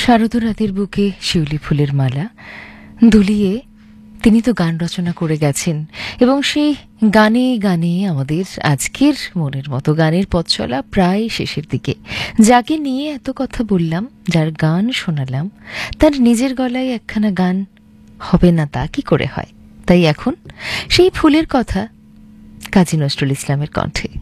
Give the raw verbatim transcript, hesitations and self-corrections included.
শারদ রাতের বুকে শিউলি ফুলের মালা দুলিয়ে তিনি তো গান রচনা করে গেছেন এবং সেই গানে গানে আমাদের আজকের মনের মতো গানের পথ চলা প্রায় শেষের দিকে। যাকে নিয়ে এত কথা বললাম, যার গান শোনালাম, তার নিজের গলায় একখানা গান হবে না তা কি করে হয়? তাই এখন সেই ফুলের কথা কাজী নজরুল ইসলামের কণ্ঠে।